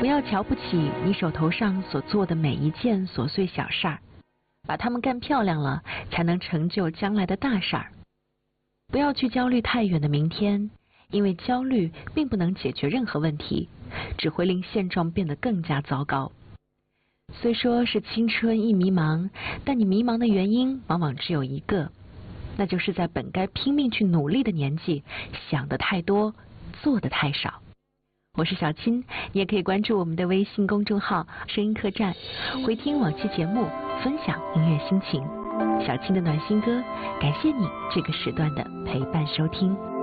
不要瞧不起你手头上所做的每一件琐碎小事儿，把它们干漂亮了，才能成就将来的大事儿。不要去焦虑太远的明天，因为焦虑并不能解决任何问题，只会令现状变得更加糟糕。虽说是青春易迷茫，但你迷茫的原因往往只有一个，那就是在本该拼命去努力的年纪，想得太多，做得太少。我是小青，你也可以关注我们的微信公众号声音客栈，回听往期节目，分享音乐心情。小青的暖心歌，感谢你这个时段的陪伴收听。